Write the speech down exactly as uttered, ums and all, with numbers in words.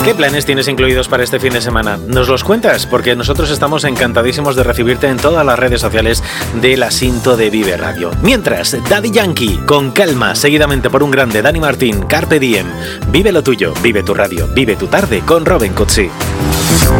¿Qué planes tienes incluidos para este fin de semana? ¿Nos los cuentas? Porque nosotros estamos encantadísimos de recibirte en todas las redes sociales del Asinto de Vive Radio. Mientras, Daddy Yankee, con calma, seguidamente por un grande Dani Martín, Carpe Diem. Vive lo tuyo, vive tu radio, vive tu tarde con Robin Cutsi.